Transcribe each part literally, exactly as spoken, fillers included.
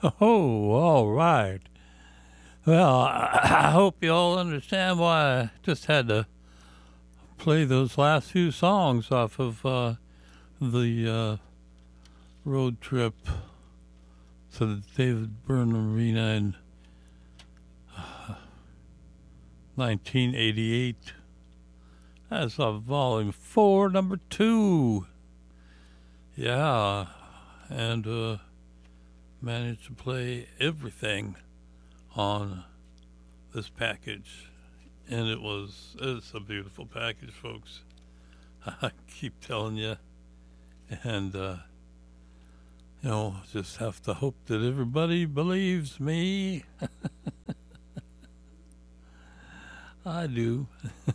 Oh, all right. Well, I, I hope you all understand why I just had to play those last few songs off of uh, the uh, road trip to the David Byrne Arena in nineteen eighty-eight. That's a volume four, number two. Yeah, and uh, managed to play everything on this package, and it was it's a beautiful package, folks. I keep telling you, and uh, you know, just have to hope that everybody believes me. I do.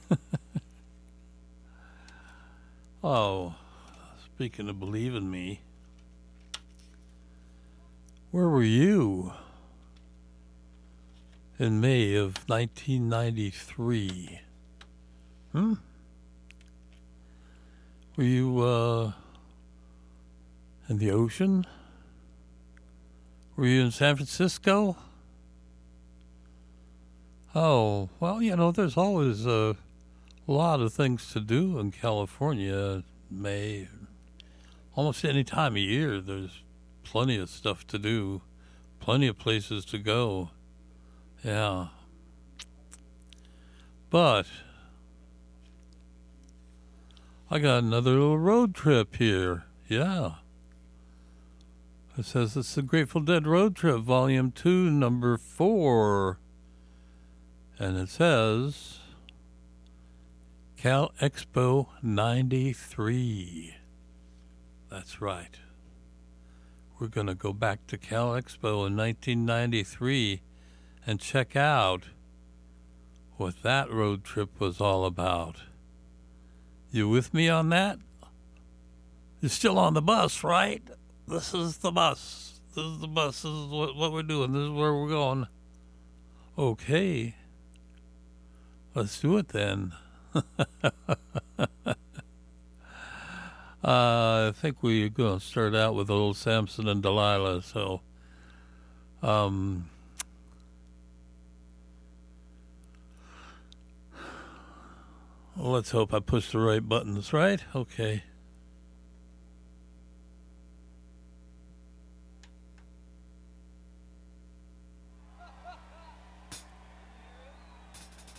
Oh, speaking of believing me, where were you in May of nineteen ninety-three? Hmm? Were you uh, in the ocean? Were you in San Francisco? Oh, well, you know, there's always a lot of things to do in California. May, almost any time of year, there's plenty of stuff to do, plenty of places to go. Yeah. But I got another little road trip here. Yeah. It says it's the Grateful Dead Road Trip, Volume two, Number four. And it says Cal Expo ninety-three. That's right. We're going to go back to Cal Expo in nineteen ninety-three and check out what that road trip was all about. You with me on that? You're still on the bus, right? This is the bus. This is the bus. This is what, what we're doing. This is where we're going. Okay. Let's do it then. uh, I think we're going to start out with old Samson and Delilah. So, um, let's hope I push the right buttons, right? Okay.